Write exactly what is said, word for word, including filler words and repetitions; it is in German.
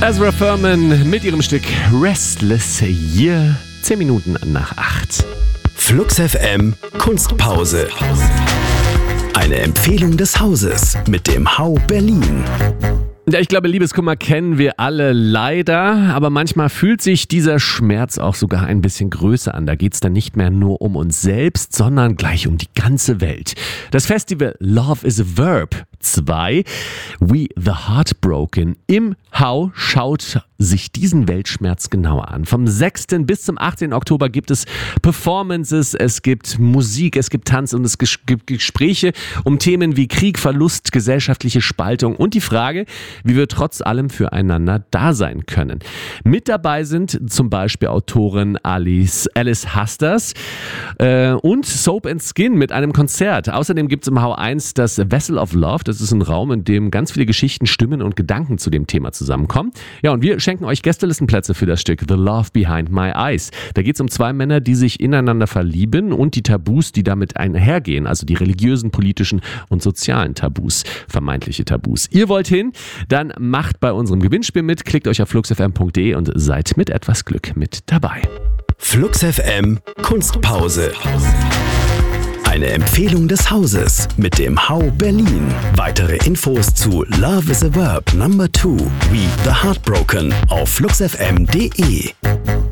Ezra Furman mit ihrem Stück Restless Year, zehn Minuten nach acht. Flux F M Kunstpause. Eine Empfehlung des Hauses mit dem Hau Berlin. Ja, ich glaube, Liebeskummer kennen wir alle leider, aber manchmal fühlt sich dieser Schmerz auch sogar ein bisschen größer an. Da geht es dann nicht mehr nur um uns selbst, sondern gleich um die ganze Welt. Das Festival Love is a Verb zwei, We the Heartbroken im Hau schaut sich diesen Weltschmerz genauer an. Vom sechsten bis zum achtzehnten Oktober gibt es Performances, es gibt Musik, es gibt Tanz und es gibt Gespräche um Themen wie Krieg, Verlust, gesellschaftliche Spaltung und die Frage, wie wir trotz allem füreinander da sein können. Mit dabei sind zum Beispiel Autorin Alice, Alice Hasters äh, und Soap and Skin mit einem Konzert. Außerdem gibt es im Hau eins das Vessel of Love. Das ist ein Raum, in dem ganz viele Geschichten, Stimmen und Gedanken zu dem Thema zusammenkommen. Ja, und wir schenken euch Gästelistenplätze für das Stück The Love Behind My Eyes. Da geht es um zwei Männer, die sich ineinander verlieben und die Tabus, die damit einhergehen, also die religiösen, politischen und sozialen Tabus, vermeintliche Tabus. Ihr wollt hin? Dann macht bei unserem Gewinnspiel mit, klickt euch auf flux f m punkt d e und seid mit etwas Glück mit dabei. Flux F M Kunstpause. Eine Empfehlung des Hauses mit dem Hau Berlin. Weitere Infos zu Love is a Verb Number two, We the Heartbroken auf flux f m punkt d e.